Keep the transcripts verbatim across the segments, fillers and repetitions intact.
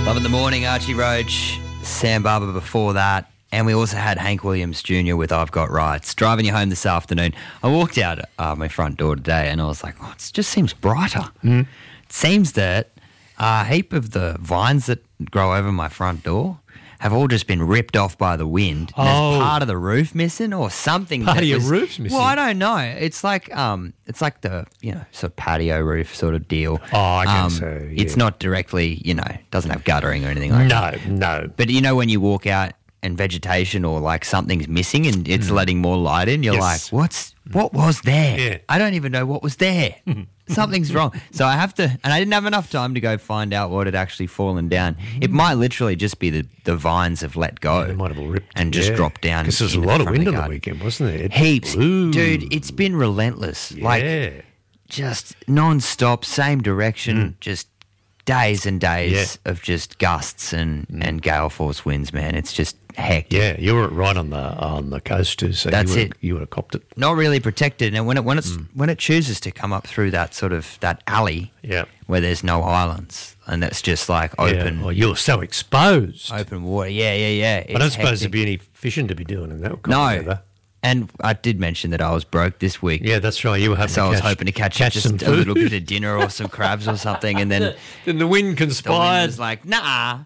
Love in the Morning, Archie Roach, Sam Barber before that. And we also had Hank Williams Junior with I've Got Rights. Driving you home this afternoon. I walked out uh, my front door today and I was like, oh, it just seems brighter. Mm. It seems that a heap of the vines that grow over my front door have all just been ripped off by the wind. And Oh. There's part of the roof missing or something. Part that of your was- roof's missing? Well, I don't know. It's like um, it's like the, you know, sort of patio roof sort of deal. Oh, I guess Um, so, yeah. It's not directly, you know, doesn't have guttering or anything like that. No, no. But you know when you walk out and vegetation or like something's missing and it's letting more light in, you're Mm. Yes. like, what's what was there? Yeah. I don't even know what was there. Something's wrong. So I have to, and I didn't have enough time to go find out what had actually fallen down. It might literally just be the, the vines have let go They might have ripped and just yeah. dropped down. Because there's a into lot the of front wind on the the garden. weekend, wasn't there? It Heaps. blew. Dude, it's been relentless. yeah. Like just non-stop, same direction, just days and days of just gusts and, and gale force winds, man. It's just hectic. yeah, you were right on the on the coast too, so That's you would it. you would have copped it. Not really protected, and when it when it's when it chooses to come up through that sort of that alley Yeah. where there's no islands and that's just like open Yeah. Oh, you're so exposed. open water. Yeah, yeah, yeah. I don't It's suppose hectic. there'd be any fishing to be doing in that kind of no. weather. And I did mention that I was broke this week. Yeah, that's right. You were hoping So to I was catch, hoping to catch, catch just some a food. little bit of dinner or some crabs or something, and then Then the wind the wind conspired. was like, nah.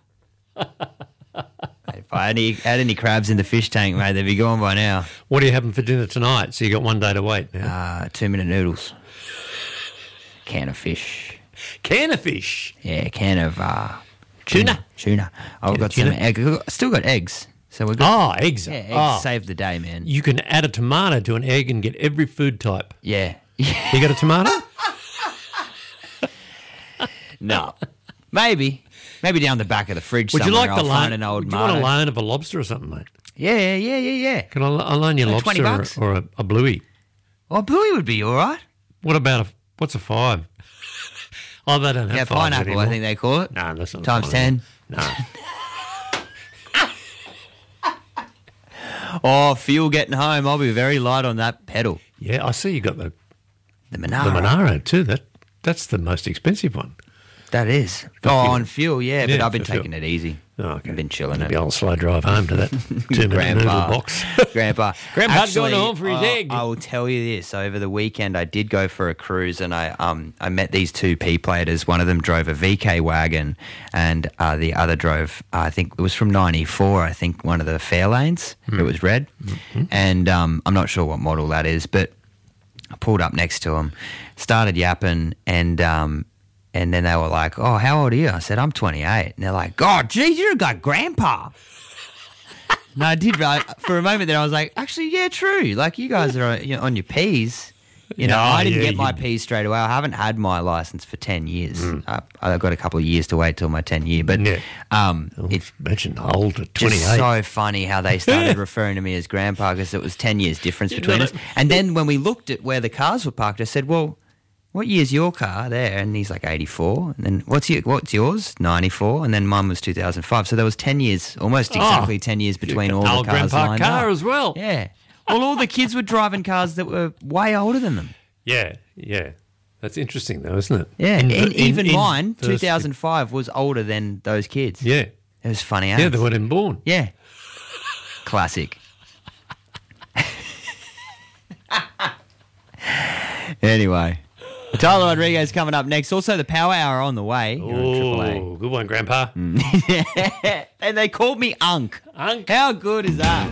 If I had any, had any crabs in the fish tank, mate, they'd be gone by now. What are you having for dinner tonight? So you got one day to wait now. Uh, two minute noodles, can of fish, Can of fish. yeah, can of uh, Tuna. tuna. I've Can of got tuna. some egg. I've still got eggs, so we're got Oh, eggs. yeah, eggs Oh, saved the day, man. you can add a tomato to an egg and get every food type. Yeah, You got a tomato? no, maybe, maybe down the back of the fridge. Would you somewhere like the I'll loan? find an old Would you want a marto. loan of a lobster or something, mate? Yeah, yeah, yeah, yeah, yeah. Can I, I'll loan you a Like twenty lobster bucks? or, or a, a bluey? Well, bluey would be all right. What about a what's a five? Oh, they don't have Yeah, fives pineapple, anymore. I think they call it. No, that's not a Times ten. pineapple. No. Oh, fuel getting home. I'll be very light on that pedal. Yeah, I see you got the The the Monaro. Monaro too. That that's the most expensive one. That is. For oh, fuel. on fuel, yeah, but Yeah, I've been for taking fuel. it easy. Oh, okay. I've been chilling Maybe it. I'll slow drive home to that two minute noodle Grandpa. box. Grandpa. Grandpa's going home for his I- egg. I will tell you this. Over the weekend, I did go for a cruise and I um I met these two P-platers. One of them drove a V K wagon and uh, the other drove, uh, I think it was from ninety-four, I think one of the Fairlanes. Hmm. It was red. Mm-hmm. And um, I'm not sure what model that is, but I pulled up next to them, started yapping, and um, and then they were like, "Oh, how old are you?" I said, "I'm twenty-eight." And they're like, "God, geez, you're like Grandpa." No, I did. Right, for a moment there, I was like, "Actually, yeah, true. Like you guys are on, you know, on your P's." You know, Yeah, I didn't yeah, get my you- P's straight away. I haven't had my license for ten years. Mm. Uh, I've got a couple of years to wait till my ten year, but Yeah. um, Oh, it's Imagine old at just twenty-eight. so funny how they started referring to me as Grandpa because it was ten years difference between not us. And then when we looked at where the cars were parked, I said, "Well, what year's your car there?" And he's like eighty-four. And then what's your, what's yours? ninety-four. And then mine was two thousand five. So there was ten years, almost Oh. exactly ten years between all Old the cars grandpa lined car up. as well. Yeah. Well, all the kids were driving cars that were way older than them. Yeah, yeah. That's interesting though, isn't it? Yeah, In- and in- even in mine, first- two thousand five, was older than those kids. Yeah, It was funny. yeah. eh? They weren't even born. Yeah. Classic. Anyway. Tyler Rodriguez coming up next. Also, the Power Hour on the way. Here on Triple A. Oh, good one, Grandpa. And they called me Unk. Unk. How good is that?